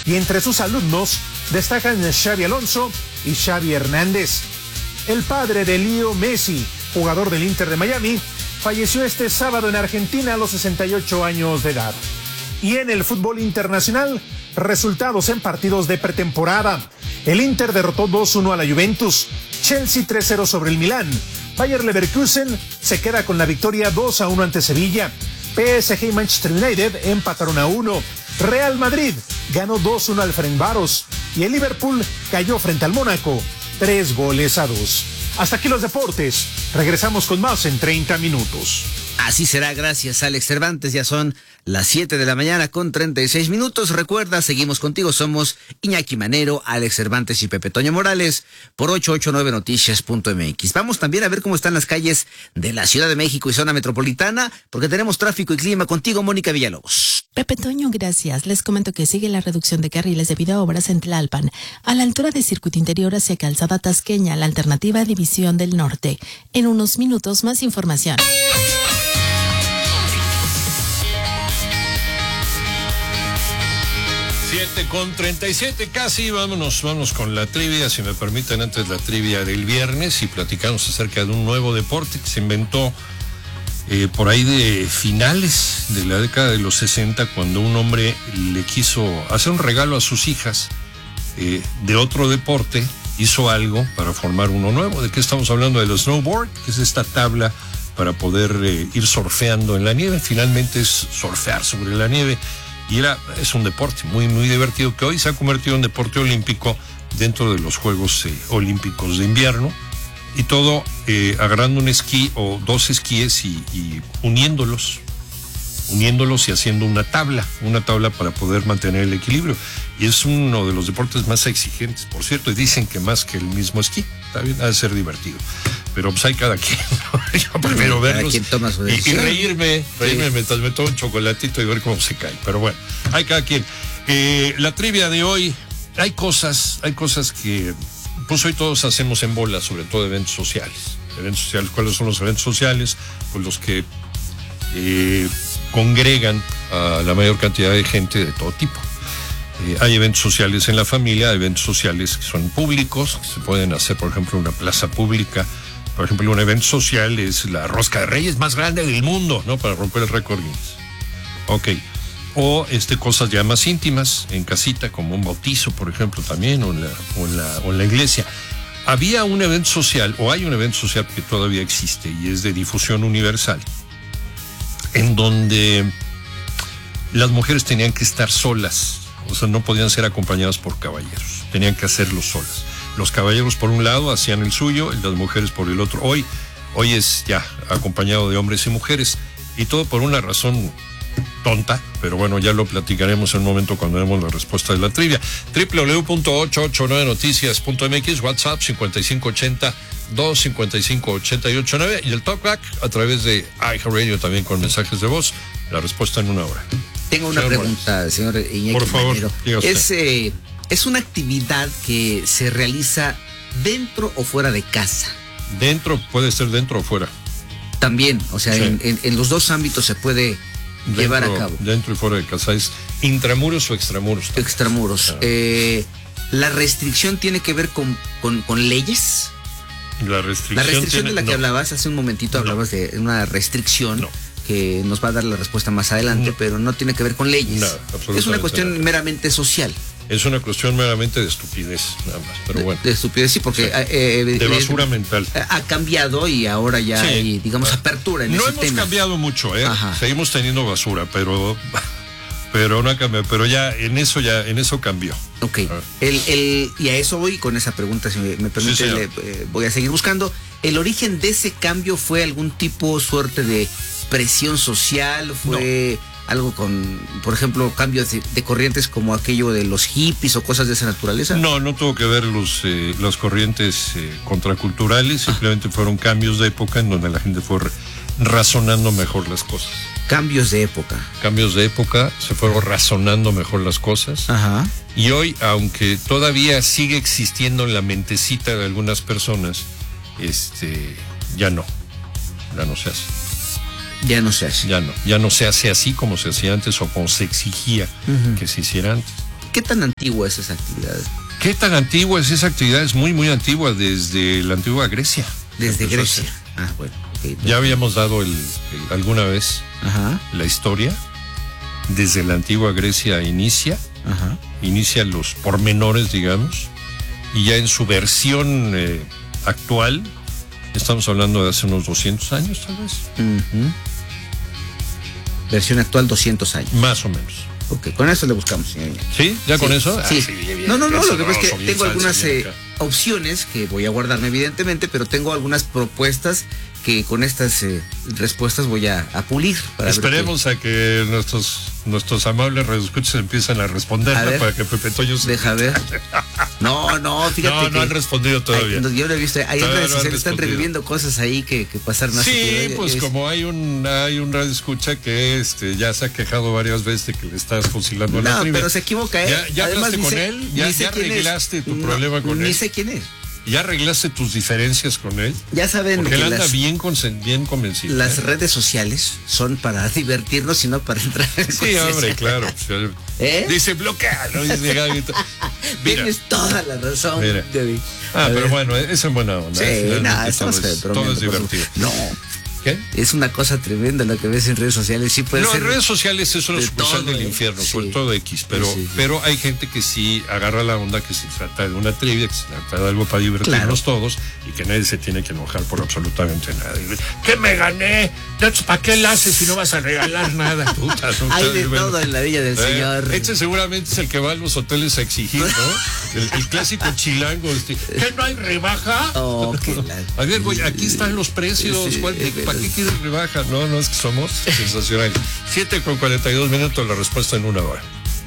y entre sus alumnos destacan Xabi Alonso y Xavi Hernández. El padre de Leo Messi, jugador del Inter de Miami, falleció este sábado en Argentina a los 68 años de edad. Y en el fútbol internacional, resultados en partidos de pretemporada. El Inter derrotó 2-1 a la Juventus, Chelsea 3-0 sobre el Milán, Bayer Leverkusen se queda con la victoria 2-1 ante Sevilla, PSG y Manchester United empataron a 1, Real Madrid ganó 2-1 al Ferencváros y el Liverpool cayó frente al Mónaco 3-2. Hasta aquí los deportes. Regresamos con más en 30 minutos. Así será, gracias Alex Cervantes. Ya son las 7 de la mañana con 36 minutos. Recuerda, seguimos contigo. Somos Iñaki Manero, Alex Cervantes y Pepe Toño Morales por 889noticias.mx. Vamos también a ver cómo están las calles de la Ciudad de México y zona metropolitana, porque tenemos tráfico y clima contigo, Mónica Villalobos. Pepe Toño, gracias. Les comento que sigue la reducción de carriles debido a obras en Tlalpan, a la altura de Circuito Interior hacia Calzada Tasqueña, la alternativa División del Norte. En unos minutos más información. 7:37 casi, vámonos con la trivia, si me permiten, antes la trivia del viernes, y platicamos acerca de un nuevo deporte que se inventó por ahí de finales de la década de los 60, cuando un hombre le quiso hacer un regalo a sus hijas de otro deporte, hizo algo para formar uno nuevo. ¿De qué estamos hablando? Del snowboard, que es esta tabla para poder ir surfeando en la nieve. Finalmente es surfear sobre la nieve. Y es un deporte muy, muy divertido, que hoy se ha convertido en deporte olímpico dentro de los Juegos Olímpicos de Invierno. Y todo agarrando un esquí o dos esquíes y uniéndolos y haciendo una tabla para poder mantener el equilibrio. Y es uno de los deportes más exigentes, por cierto, y dicen que más que el mismo esquí. Está bien, ha de ser divertido. Pero pues hay cada quien, ¿no? Yo prefiero verlos y reírme mientras me tomo un chocolatito y ver cómo se cae. Pero bueno, hay cada quien. La trivia de hoy, hay cosas que pues hoy todos hacemos en bola, sobre todo eventos sociales. ¿Cuáles son los eventos sociales? Pues los que congregan a la mayor cantidad de gente de todo tipo. Hay eventos sociales en la familia, hay eventos sociales que son públicos, que se pueden hacer, por ejemplo, en una plaza pública. Por ejemplo, un evento social es la rosca de Reyes más grande del mundo, ¿no? Para romper el récord Guinness. Ok. O cosas ya más íntimas, en casita, como un bautizo, por ejemplo, también, o en la iglesia. Había un evento social, o hay un evento social que todavía existe, y es de difusión universal, en donde las mujeres tenían que estar solas. O sea, no podían ser acompañadas por caballeros, tenían que hacerlo solas. Los caballeros por un lado hacían el suyo y las mujeres por el otro. Hoy es ya acompañado de hombres y mujeres, y todo por una razón tonta, pero bueno, ya lo platicaremos en un momento cuando demos la respuesta de la trivia. www.889noticias.mx, WhatsApp 5580-255-889 y el Talkback a través de iHeartRadio también con mensajes de voz. La respuesta en una hora. Tengo una pregunta, señor Iñaki. Por favor, ¿Es una actividad que se realiza dentro o fuera de casa? Dentro, puede ser dentro o fuera. También, o sea, sí. en los dos ámbitos se puede llevar a cabo. Dentro y fuera de casa, ¿es intramuros o extramuros? También. Extramuros. ¿La restricción tiene que ver con leyes? La restricción de la que hablabas hace un momentito, hablabas de una restricción que nos va a dar la respuesta más adelante, pero no tiene que ver con leyes. Nada, absolutamente. Es una cuestión meramente social. Es una cuestión meramente de estupidez, nada más, pero bueno. De estupidez, sí, porque... de basura mental. Ha cambiado y ahora ya hay, digamos, apertura en ese tema. No hemos cambiado mucho, Ajá. Seguimos teniendo basura, pero no ha cambiado, pero en eso cambió. Ok. Y a eso voy con esa pregunta, si me permite, voy a seguir buscando. ¿El origen de ese cambio fue algún suerte de presión social? ¿Fue algo con, por ejemplo, cambios de corrientes como aquello de los hippies o cosas de esa naturaleza? No tuvo que ver las corrientes contraculturales, simplemente fueron cambios de época en donde la gente fue razonando mejor las cosas. Cambios de época, se fueron razonando mejor las cosas. Ajá. Y hoy, aunque todavía sigue existiendo en la mentecita de algunas personas, ya no se hace. Ya no se hace. Ya no se hace así como se hacía antes o como se exigía que se hiciera antes. ¿Qué tan antigua es esa actividad? ¿Qué tan antigua es esa actividad? Es muy, muy antigua, desde la antigua Grecia. Desde Grecia. Ah, bueno. Okay. Ya habíamos dado alguna vez Ajá. la historia. Desde la antigua Grecia inicia los pormenores, digamos, y ya en su versión actual, estamos hablando de hace unos 200 años, tal vez. Versión actual, 200 años. Más o menos. Ok, con eso le buscamos, señor. ¿Sí? ¿Ya con eso? Sí. Bien, no, lo que pasa es que bien tengo algunas bien opciones que voy a guardarme, evidentemente, pero tengo algunas propuestas que con estas respuestas voy a pulir. Esperemos a que nuestros amables radioescuchas empiezan a responder, ¿no? Para que Pepe Toño se... Deja ver. No, fíjate. No han respondido todavía. Yo lo he visto. Hay redes sociales, están reviviendo cosas ahí que pasaron hace Sí, pues como hay un radioescucha que ya se ha quejado varias veces de que le estás fusilando a la trivia. Pero se equivoca, ¿Ya hablaste con él? ¿Ya arreglaste tu problema con él? Ni sé quién es. ¿Ya arreglaste tus diferencias con él? Ya saben porque que él anda bien convencido. Las redes sociales son para divertirnos y no para entrar en Sí, hombre, claro. Dice bloquealo, dice Gaby. Tienes toda la razón, Gaby. Pero bueno, es en buena onda. Sí, todo es divertido. No. ¿Qué? Es una cosa tremenda lo que ves en redes sociales. Sí puede ser en redes sociales es una sucursal del infierno, sobre todo X, pero hay gente que sí agarra la onda que se trata de una trivia, que se trata de algo para divertirnos todos y que nadie se tiene que enojar por absolutamente nada. ¿Qué me gané? ¿Para qué la haces si no vas a regalar nada? Hay de todo en la Villa del Señor. Este seguramente es el que va a los hoteles a exigir, ¿no? El clásico chilango. ¿Qué no hay rebaja? A ver, güey, aquí están los precios. ¿Para qué quieres rebaja? No, es que somos sensacionales. 7:42, la respuesta en 1 hora.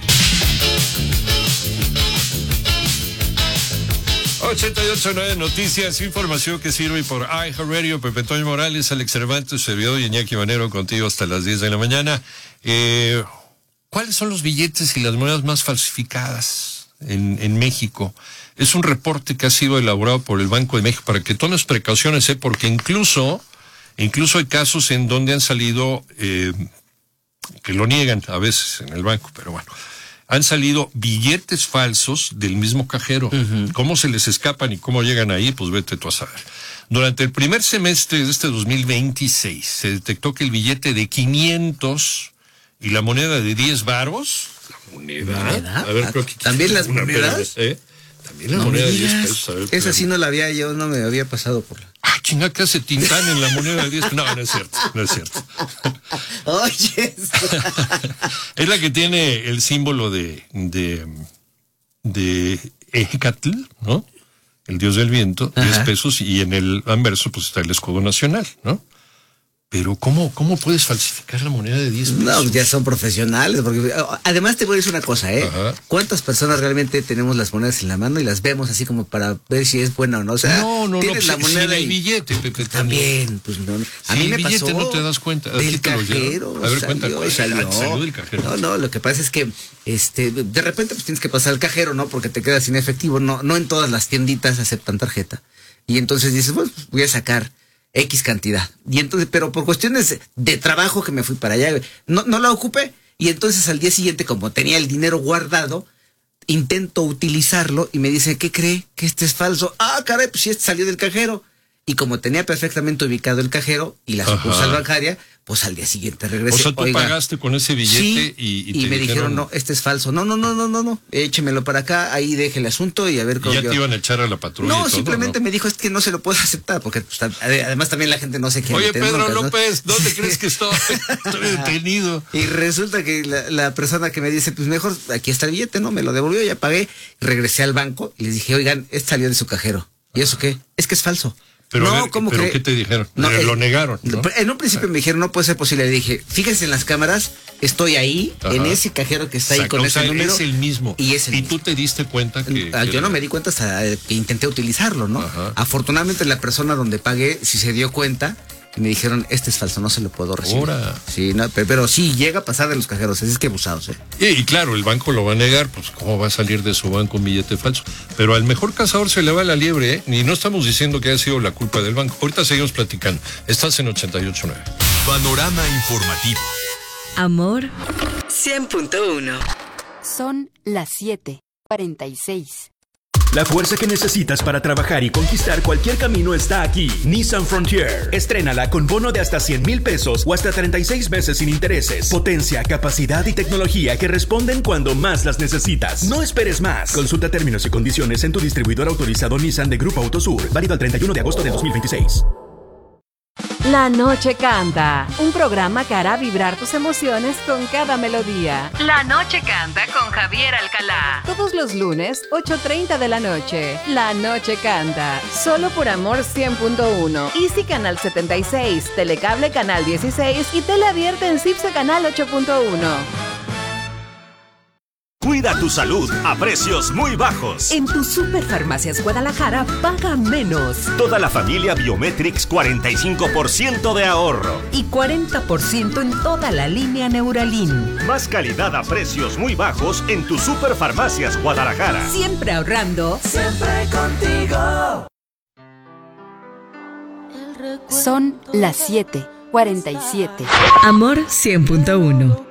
88.9 Noticias, información que sirve por iHeartRadio. Pepe Toño Morales, Alex Cervantes, servidor y Iñaki Manero contigo hasta las 10 de la mañana. ¿Cuáles son los billetes y las monedas más falsificadas en México? Es un reporte que ha sido elaborado por el Banco de México para que tomes precauciones, porque incluso hay casos en donde han salido, que lo niegan a veces en el banco, pero bueno, han salido billetes falsos del mismo cajero. ¿Cómo se les escapan y cómo llegan ahí? Pues vete tú a saber. Durante el primer semestre de este 2026 se detectó que el billete de 500 y la moneda de 10 varos, ¿Moneda? A ver, creo que ¿También las monedas? También la moneda de 10 pesos. A ver, esa sí no la había, yo no me había pasado por la... Chinga, ¿qué hace Tintán en la moneda de 10? No es cierto. Oye, es la que tiene el símbolo de Ejecatl, ¿no? El dios del viento, 10 pesos, y en el anverso pues está el escudo nacional, ¿no? Pero ¿cómo puedes falsificar la moneda de 10 pesos? No, ya son profesionales, porque además te voy a decir una cosa, ¿cuántas personas realmente tenemos las monedas en la mano y las vemos así como para ver si es buena o no? O sea, tienes la moneda el billete, Pepe. También, pues no. A mí me billete pasó no te das cuenta. del cajero. A ver, salió del cajero. No, lo que pasa es que de repente pues tienes que pasar al cajero, ¿no? Porque te quedas sin efectivo, no en todas las tienditas aceptan tarjeta. Y entonces dices, bueno, voy a sacar X cantidad. Y entonces, pero por cuestiones de trabajo que me fui para allá, no la ocupé. Y entonces al día siguiente, como tenía el dinero guardado, intento utilizarlo y me dice, ¿qué cree? Que este es falso. Ah, caray, pues si este salió del cajero. Y como tenía perfectamente ubicado el cajero y la sucursal bancaria, pues al día siguiente regresé. O sea, tú pagaste con ese billete y me dijeron, no, este es falso. No, échemelo para acá, ahí deje el asunto y a ver cómo. ¿Y ya te iban a echar a la patrulla? No, simplemente me dijo, es que no se lo puedo aceptar, porque pues, además también la gente no sé qué. Oye, Pedro López, ¿dónde crees que estoy? Estoy detenido. Y resulta que la persona que me dice, pues mejor, aquí está el billete, ¿no? Me lo devolvió, ya pagué, regresé al banco y les dije, oigan, este salió de su cajero. ¿Y eso qué? Es que es falso. Pero, no, ¿cómo ¿pero qué te dijeron? No, lo negaron, ¿no? En un principio me dijeron, no puede ser posible. Le dije, fíjense en las cámaras, estoy ahí, en ese cajero que está ahí con ese número. Es el mismo. Y tú te diste cuenta que... Yo no me di cuenta hasta que intenté utilizarlo, ¿no? Afortunadamente la persona donde pagué sí se dio cuenta y me dijeron, este es falso, no se lo puedo recibir. Ahora. Sí, no, pero sí llega a pasar de los cajeros, así es que abusados, Y claro, el banco lo va a negar, pues cómo va a salir de su banco un billete falso. Pero al mejor cazador se le va la liebre, y no estamos diciendo que haya sido la culpa del banco. Ahorita seguimos platicando. Estás en 88.9. Panorama informativo. Amor 100.1. Son las 7:46. La fuerza que necesitas para trabajar y conquistar cualquier camino está aquí. Nissan Frontier. Estrénala con bono de hasta 100,000 pesos o hasta 36 meses sin intereses. Potencia, capacidad y tecnología que responden cuando más las necesitas. No esperes más. Consulta términos y condiciones en tu distribuidor autorizado Nissan de Grupo Autosur. Válido al 31 de agosto de 2026. La Noche Canta, un programa que hará vibrar tus emociones con cada melodía. La Noche Canta con Javier Alcalá. Todos los lunes, 8:30 de la noche. La Noche Canta, solo por Amor 100.1. Easy Canal 76, Telecable Canal 16 y Tele Abierta en CIPSE Canal 8.1. Cuida tu salud a precios muy bajos. En tu Superfarmacias Guadalajara paga menos. Toda la familia Biometrix 45% de ahorro. Y 40% en toda la línea Neuralin. Más calidad a precios muy bajos en tu Superfarmacias Guadalajara. Siempre ahorrando. Siempre contigo. Son las 7:47. Amor 100.1.